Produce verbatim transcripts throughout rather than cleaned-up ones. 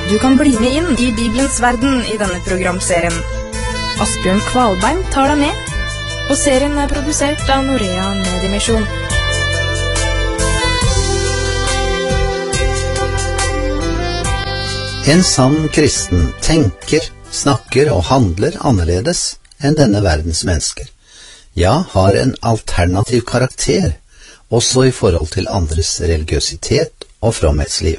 Du kan bli med inn i Bibelens verden i denne programserien. Asbjørn Kvalbein tar deg med, og serien er produsert av Norea Mediemisjon. En sann kristen tenker, snakker og handler annerledes enn denne verdens mennesker. Ja, har en alternativ karakter, også i forhold til andres religiøsitet og fromhetsliv.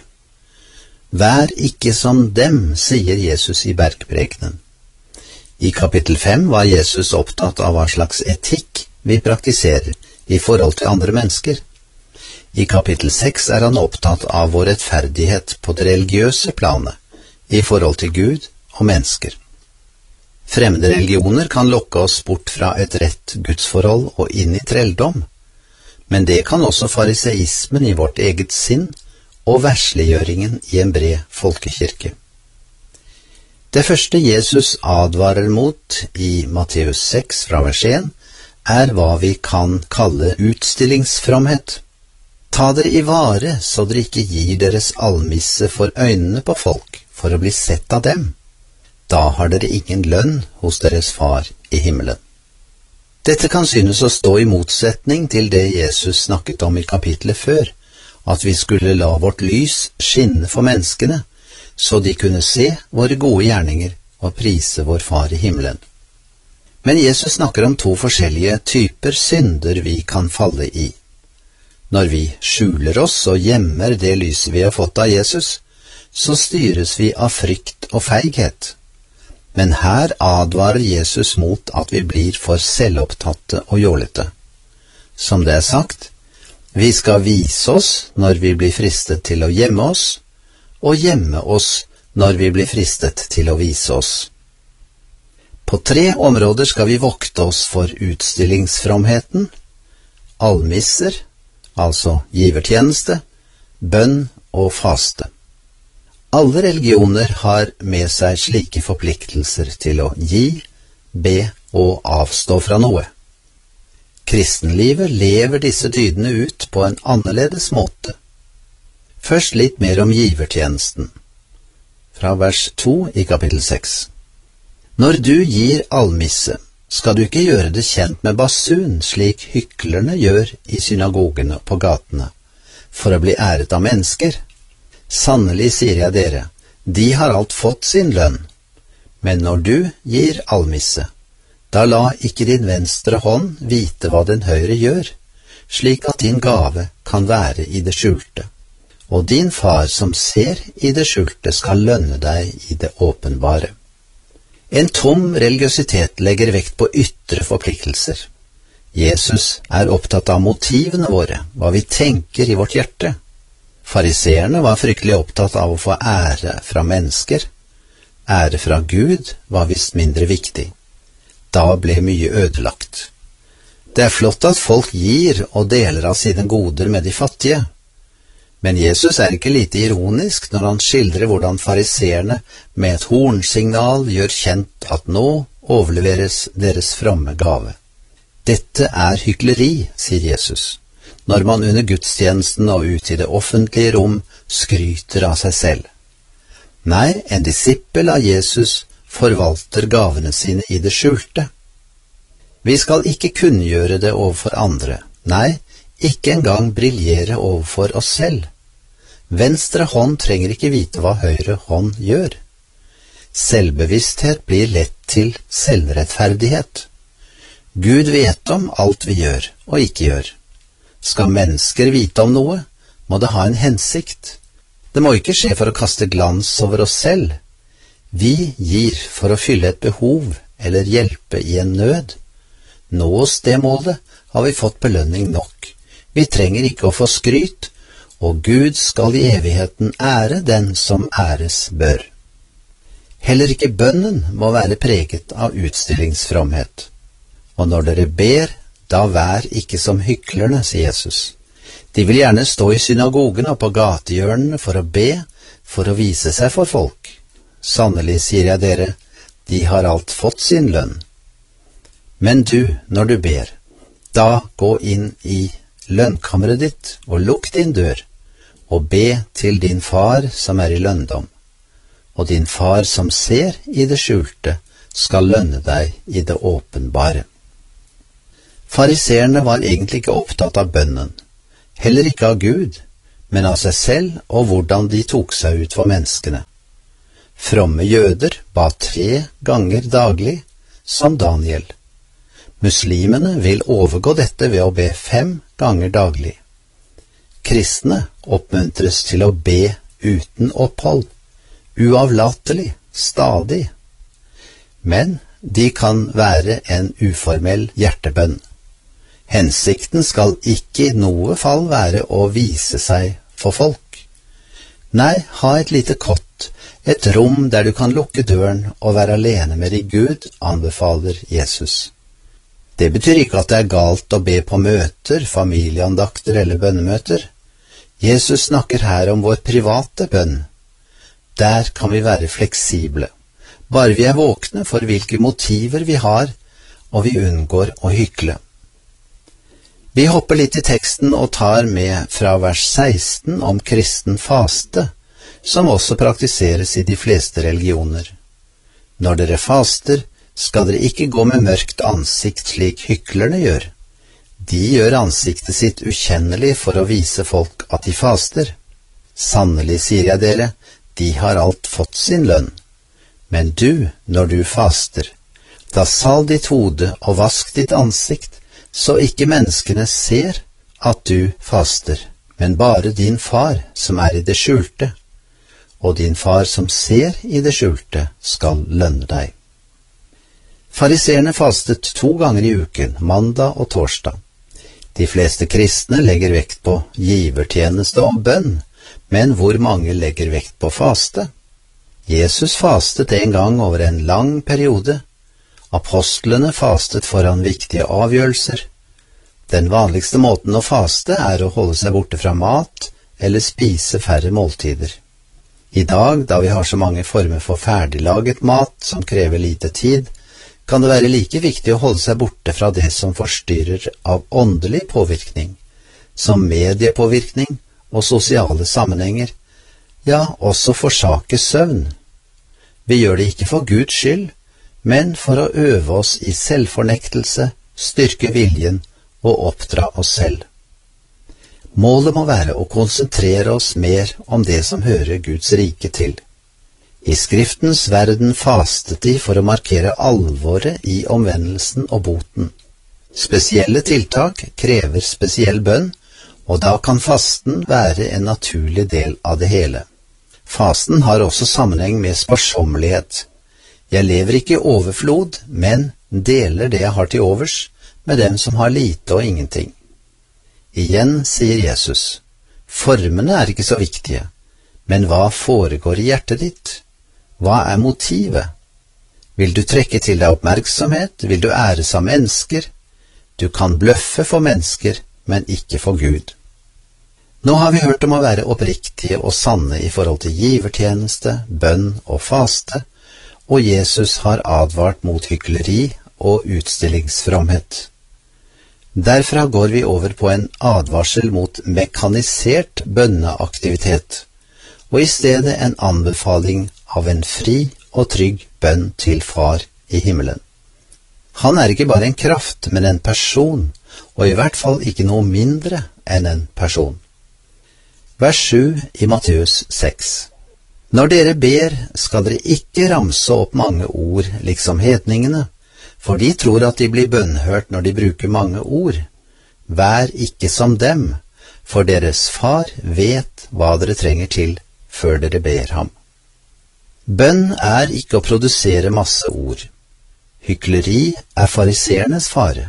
Vær ikke som dem, sier Jesus i bergprekenen. I kapittel fem var Jesus opptatt av hva slags etikk vi praktiserer i forhold til andre mennesker. I kapittel seks er han opptatt av vår rettferdighet på det religiøse planet, i forhold til Gud og mennesker. Fremmede religioner kan lokke oss bort fra et rett gudsforhold og inn i trelldom, men det kan også fariseismen i vårt eget sinn og versliggjøringen i en bred folkekirke. Det første Jesus advarer mot i Matteus seks fra vers én er hva vi kan kalle utstillingsfromhet. Ta dere i vare, så dere ikke gir deres almisse for øynene på folk, for å bli sett av dem. Da har dere ingen lønn hos deres far i himmelen. Dette kan synes å stå i motsetning til det Jesus snakket om i kapitlet før, at vi skulle la vårt lys skinne for menneskene, så de kunne se våre gode gjerninger og prise vår far i himmelen. Men Jesus snakker om to forskjellige typer synder vi kan falle i. Når vi skjuler oss og gjemmer det lyset vi har fått av Jesus, så styres vi av frykt og feighet. Men her advarer Jesus mot at vi blir for selvopptatte og jålete. Som det er sagt, vi skal vise oss når vi blir fristet til å gjemme oss, og gjemme oss når vi blir fristet til å vise oss. På tre områder skal vi vokte oss for utstillingsfromheten: almisser, altså givertjeneste, bønn og faste. Alle religioner har med seg slike forpliktelser til å gi, be og avstå fra noe. Kristenlivet lever disse dydene ut på en annerledes måte. Først litt mer om givertjenesten, fra vers to i kapittel seks. Når du gir almisse, skal du ikke gjøre det kjent med basun, slik hyklerne gjør i synagogene på gatene, for å bli æret av mennesker. Sannelig, sier jeg dere, de har alt fått sin lønn. Men når du gir almisse, da la ikke din venstre hånd vite hva den høyre gjør, slik at din gave kan være i det skjulte. Og din far som ser i det skjulte skal lønne deg i det åpenbare. En tom religiøsitet legger vekt på ytre forpliktelser. Jesus er opptatt av motivene våre, hva vi tenker i vårt hjerte. Fariseerne var fryktelig opptatt av å få ære fra mennesker. Ære fra Gud var visst mindre viktig. Da ble mye ødelagt. Det er flott at folk gir og deler av sine goder med de fattige. Men Jesus er ikke lite ironisk når han skildrer hvordan fariseerne med et hornsignal gjør kjent at nå overleveres deres fromme gave. Dette er hykleri, sier Jesus, når man under gudstjenesten og ut i det offentlige rom skryter av seg selv. Nei, en disippel av Jesus forvalter gavene sine i det skjulte. Vi skal ikke kunngjøre det overfor andre, nei, ikke engang briljere overfor oss selv. Venstre hånd trenger ikke vite hva høyre hånd gjør. Selvbevissthet blir lett til selvrettferdighet. Gud vet om alt vi gjør og ikke gjør. Skal mennesker vite om noe, må det ha en hensikt. Det må ikke skje for å kaste glans over oss selv. Vi gir for å fylle et behov eller hjelpe i en nød. Nås det målet, har vi fått belønning nok. Vi trenger ikke å få skryt, og Gud skal i evigheten ære den som æres bør. Heller ikke bønnen må være preget av utstillingsfromhet. Og når dere ber, da vær ikke som hyklerne, sier Jesus. De vil gjerne stå i synagogen og på gatehjørnene for å be, for å vise seg for folk. Sannelig, sier jeg dere, de har alt fått sin lønn. Men du, når du ber, da gå inn i lønnkammeret ditt og lukk din dør, og be til din far som er i lønndom. og din far som ser i det skjulte, skal lønne deg i det åpenbare. Fariseerne var egentlig ikke opptatt av bønnen, heller ikke av Gud, men av seg selv og hvordan de tok seg ut for menneskene. Fromme jøder ba tre ganger daglig, som Daniel. Muslimene vil overgå dette ved å be fem ganger daglig. Kristne oppmuntres til å be uten opphold, uavlatelig, stadig. Men de kan være en uformell hjertebønn. Hensikten skal ikke i noe fall være å vise seg for folk. Nei, ha et lite kott, et rom der du kan lukke døren og være alene med din Gud, anbefaler Jesus. Det betyr ikke at det er galt å be på møter, familieandakter eller bønnemøter. Jesus snakker her om vår private bønn. Der kan vi være fleksible, bare vi er våkne for hvilke motiver vi har, og vi unngår å hykle. Vi hopper litt i teksten og tar med fra vers seksten om kristen faste, som også praktiseres i de fleste religioner. Når dere faster, skal dere ikke gå med mørkt ansikt slik hyklerne gjør. De gjør ansiktet sitt ukjennelig for å vise folk at de faster. Sannelig, sier jeg dere, de har alt fått sin lønn. Men du, når du faster, da sald ditt hode og vask ditt ansikt, så ikke menneskene ser at du faster, men bare din far som er i det skjulte, og din far som ser i det skjulte skal lønne deg. Fariseerne fastet to ganger i uken, mandag og torsdag. De fleste kristne legger vekt på givertjeneste og bønn, men hvor mange legger vekt på faste? Jesus fastet en gang over en lang periode. Apostlene fastet foran viktige avgjørelser. Den vanligste måten å faste er å holde seg borte fra mat eller spise færre måltider. I dag, da vi har så mange former for ferdiglaget mat som krever lite tid, kan det være like viktig å holde seg borte fra det som forstyrrer av åndelig påvirkning, som mediepåvirkning og sosiale sammenhenger, ja, også forsake søvn. Vi gjør det ikke for Guds skyld, men for å øve oss i selvfornektelse, styrke viljen og oppdra oss selv. Målet må være å konsentrere oss mer om det som hører Guds rike til. I Skriftens verden fastet de for å markere alvoret i omvendelsen og boten. Spesielle tiltak krever spesiell bønn, og da kan fasten være en naturlig del av det hele. Fasten har også sammenheng med sparsommelighet. Jeg lever ikke i overflod, men deler det jeg har til overs med dem som har lite og ingenting. Igjen sier Jesus, formene er ikke så viktige, men hva foregår i hjertet ditt? Hva er motivet? Vil du trekke til deg oppmerksomhet? Vil du æres av mennesker? Du kan bløffe for mennesker, men ikke for Gud. Nå har vi hørt om å være oppriktige og sanne i forhold til givertjeneste, bønn og faste, og Jesus har advart mot hykleri og utstillingsfromhet. Derfra går vi over på en advarsel mot mekanisert bønneaktivitet, og i stedet en anbefaling av en fri og trygg bønn til Far i himmelen. Han er ikke bare en kraft, men en person, og i hvert fall ikke noe mindre enn en person. Vers sju i Matteus seks. Når dere ber, skal dere ikke ramse opp mange ord, liksom hedningene, for de tror at de blir bønnhørt når de bruker mange ord. Vær ikke som dem, for deres far vet hva dere trenger til før dere ber ham. Bønn er ikke å produsere masse ord. Hykleri er fariseernes fare.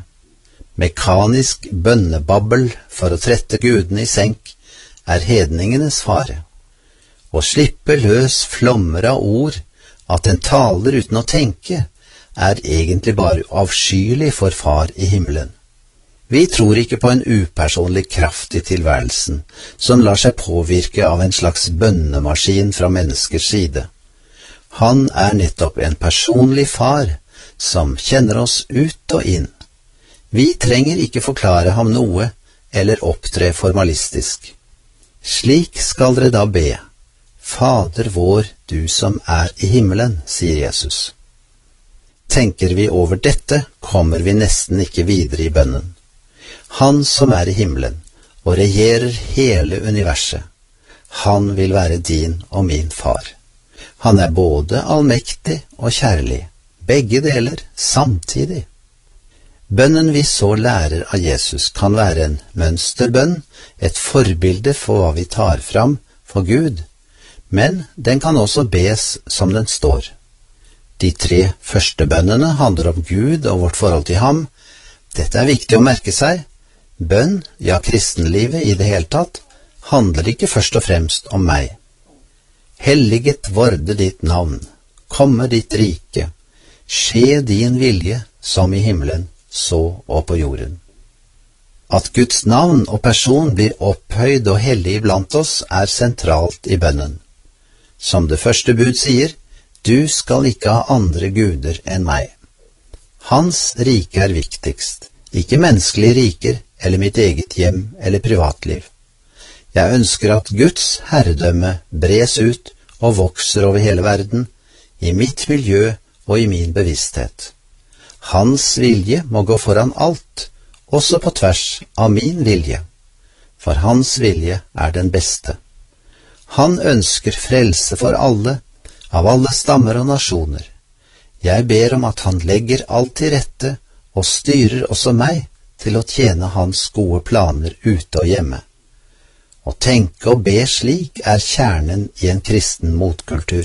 Mekanisk bønnebabbel for å trette gudene i senk er hedningenes fare. Å slippe løs flommer av ord, at en taler uten å tenke, er egentlig bare avskyelig for Far i himmelen. Vi tror ikke på en upersonlig kraft i tilværelsen, som lar seg påvirke av en slags bønnemaskin fra menneskers side. Han er nettopp en personlig far, som kjenner oss ut og inn. Vi trenger ikke forklare ham noe, eller opptre formalistisk. Slik skal dere da be. Fader vår, du som er i himmelen, sier Jesus. Tenker vi over dette, kommer vi nesten ikke videre i bønnen. Han som er i himmelen og regjerer hele universet, han vil være din og min far. Han er både allmektig og kjærlig, begge deler samtidig. Bønnen vi så lærer av Jesus kan være en mønsterbønn, et forbilde for hva vi tar fram for Gud, men den kan også bes som den står. De tre første bønnene handler om Gud og vårt forhold til ham. Dette er viktig å merke seg. Bønn, ja kristenlivet i det hele tatt, handler ikke først og fremst om meg. Helliget vorde ditt navn, komme ditt rike, skje din vilje som i himmelen, så og på jorden. At Guds navn og person blir opphøyd og hellig blant oss er sentralt i bønnen. Som det første bud sier, du skal ikke ha andre guder enn meg. Hans rike er viktigst, ikke menneskelige riker eller mitt eget hjem eller privatliv. Jeg ønsker at Guds herredømme bres ut og vokser over hele verden, i mitt miljø og i min bevissthet. Hans vilje må gå foran alt, også på tvers av min vilje, for hans vilje er den beste. Han ønsker frelse for alle, av alle stammer og nasjoner. Jeg ber om at han legger alt til rette og styrer også meg til å tjene hans gode planer ute og hjemme. Å tenke og be slik er kjernen i en kristen motkultur.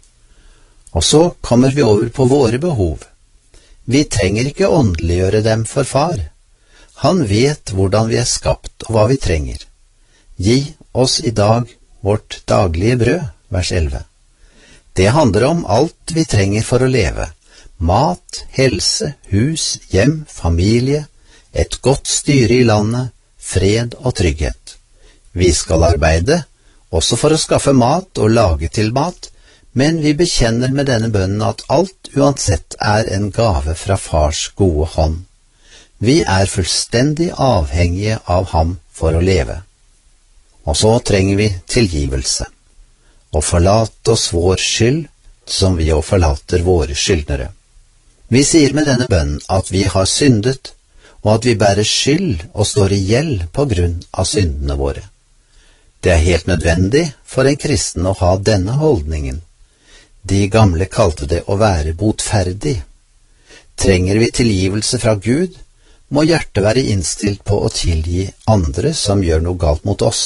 Og så kommer vi over på våre behov. Vi trenger ikke åndeliggjøre dem for far. Han vet hvordan vi er skapt og hva vi trenger. Gi oss i dag vårt daglige brød, vers elleve. Det handler om alt vi trenger for å leve. Mat, helse, hus, hjem, familie, et godt styre i landet, fred og trygghet. Vi skal arbeide, også for å skaffe mat og lage til mat, men vi bekjenner med denne bønnen at alt uansett er en gave fra fars gode hånd. Vi er fullstendig avhengige av ham for å leve. Og så trenger vi tilgivelse. Og forlate oss vår skyld, som vi jo forlater våre skyldnere. Vi sier med denne bønnen at vi har syndet, og at vi bærer skyld og står i gjeld på grunn av syndene våre. Det er helt nødvendig for en kristen å ha denne holdningen. De gamle kalte det å være botferdig. Trenger vi tilgivelse fra Gud, må hjertet være innstilt på å tilgi andre som gjør noe galt mot oss.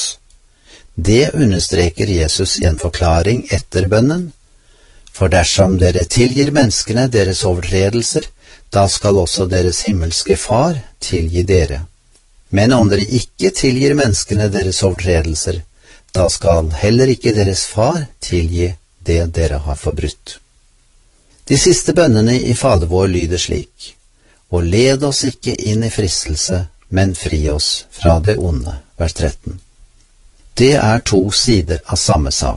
Det understreker Jesus i en forklaring etter bønnen. For dersom dere tilgir menneskene deres overtredelser, da skal også deres himmelske far tilgi dere. Men om dere ikke tilgir menneskene deres overtredelser, da skal heller ikke deres far tilgi det dere har forbrutt. De siste bønnene i Fader vår lyder slik: Og led oss ikke inn i fristelse, men fri oss fra det onde, vers tretten. Det er to sider av samme sak.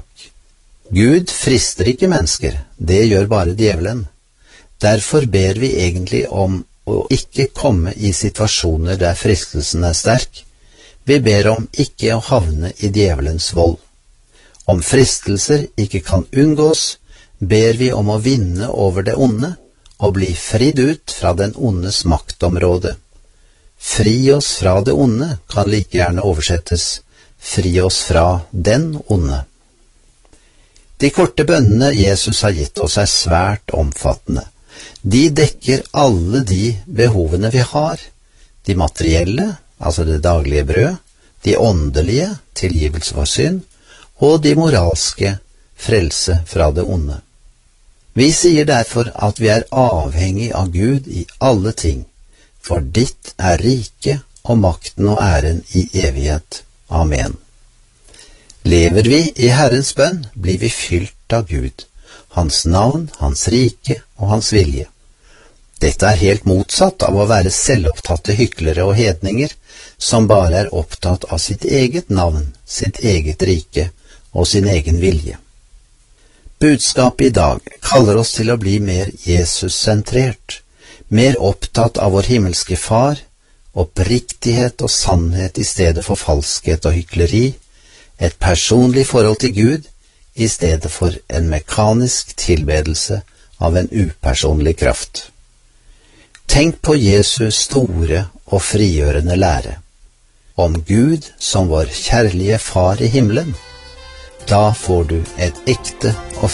Gud frister ikke mennesker, det gjør bare djevelen. Derfor ber vi egentlig om å ikke komme i situasjoner der fristelsen er sterk. Vi ber om ikke å havne i djevelens vold. Om fristelser ikke kan unngås, ber vi om å vinne over det onde og bli fridd ut fra den ondes maktområde. Fri oss fra det onde kan like gjerne oversettes fri oss fra den onde. De korte bønnene Jesus har gitt oss er svært omfattende. De dekker alle de behovene vi har, de materielle, altså det daglige brød, de åndelige, tilgivelse for synd, og de moralske, frelse fra det onde. Vi sier derfor at vi er avhengig av Gud i alle ting, for ditt er riket og makten og æren i evighet. Amen. Lever vi i Herrens bønn, blir vi fylt av Gud, hans navn, hans rike og hans vilje. Dette er helt motsatt av å være selvopptatte hyklere og hedninger, som bare er opptatt av sitt eget navn, sitt eget rike og sin egen vilje. Budskapet i dag kaller oss til å bli mer Jesus-sentrert, mer opptatt av vår himmelske far, oppriktighet og sannhet i stedet for falskhet og hykleri, et personlig forhold til Gud, i stedet for en mekanisk tilbedelse av en upersonlig kraft. Tenk på Jesu store og frigjørende lære om Gud som vår kjærlige far i himmelen. Da får du et ekte og